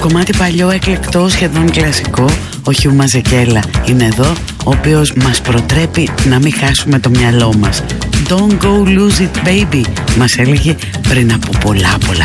κομμάτι παλιό, εκλεκτό, σχεδόν κλασικό. Ο Χιου Μαζεκέλα είναι εδώ, ο οποίος μας προτρέπει να μην χάσουμε το μυαλό μας. Don't go lose it baby, μας έλεγε πριν από πολλά